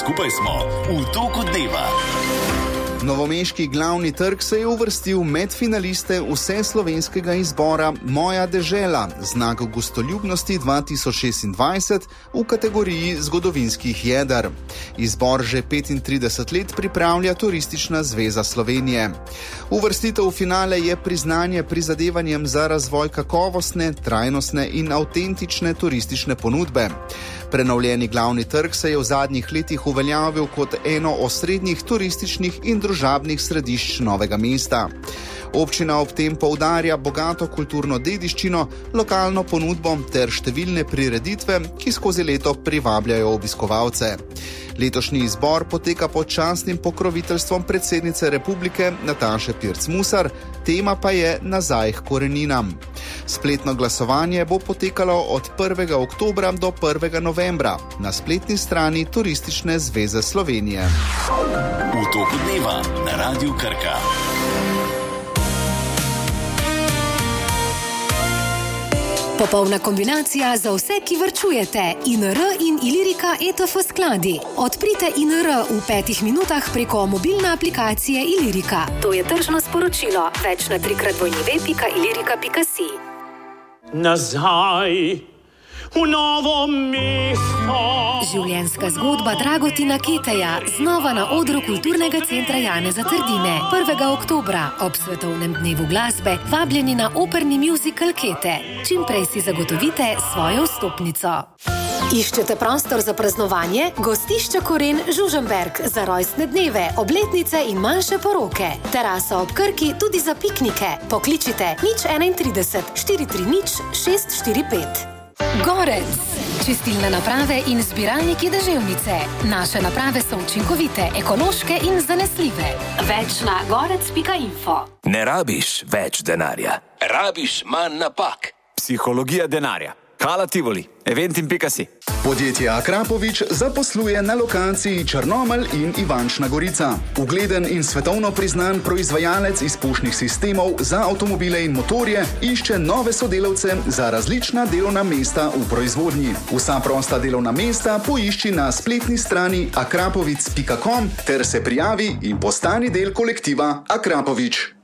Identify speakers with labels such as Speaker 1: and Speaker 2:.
Speaker 1: Skupaj smo v toku dneva.
Speaker 2: Novomeški glavni trg se je uvrstil med finaliste vseslovenskega izbora Moja dežela, znak gostoljubnosti 2026 v kategoriji zgodovinskih jeder. Izbor že 35 let pripravlja Turistična zveza Slovenije. Uvrstitev v finale je priznanje prizadevanjem za razvoj kakovostne, trajnostne in avtentične turistične ponudbe. Prenovljeni glavni trg se je v zadnjih letih uveljavil kot eno osrednjih turističnih in družabnih središč Novega mesta. Občina ob tem poudarja bogato kulturno dediščino, lokalno ponudbo ter številne prireditve, ki skozi leto privabljajo obiskovalce. Letošnji izbor poteka pod častnim pokroviteljstvom predsednice republike Nataše Pirc Musar, tema pa je Nazaj k koreninam. Spletno glasovanje bo potekalo od 1. oktobra do 1. novembra na spletni strani Turistične zveze Slovenije.
Speaker 1: V toku dneva na Radiu Krka.
Speaker 3: Popolna kombinacija za vse, ki varčujete. INR in Ilirika ETF skladi. Odprite INR v 5 minutah preko mobilne aplikacije Ilirika. To je tržno sporočilo. Več na www.ilirika.si.
Speaker 4: Nazaj v Novo mesto.
Speaker 3: Življenjska zgodba Dragotina Keteja znova na odru Kulturnega centra Janeza Trdine. 1. oktobra ob svetovnem dnevu glasbe vabljeni na operni musical Kete. Čim prej si zagotovite svojo vstopnico. Iščete prostor za praznovanje? Gostišče Koren Žužemberk za rojstne dneve, obletnice in manjše poroke. Terasa ob Krki tudi za piknike. Pokličite 031 430 645. Gorec. Čistilne naprave in zbiralniki deževnice. Naše naprave so učinkovite, ekološke in zanesljive. Več na gorec.info.
Speaker 1: Ne rabiš več denarja, rabiš manj napak.
Speaker 5: Psihologija denarja. Hala Tivoli, eventim.si.
Speaker 2: Podjetje Akrapovič zaposluje na lokaciji Črnomelj in Ivančna Gorica. Ugleden in svetovno priznan proizvajalec izpušnih sistemov za avtomobile in motorje išče nove sodelavce za različna delovna mesta v proizvodnji. Vsa prosta delovna mesta poišči na spletni strani akrapovic.com ter se prijavi in postani del kolektiva Akrapovič.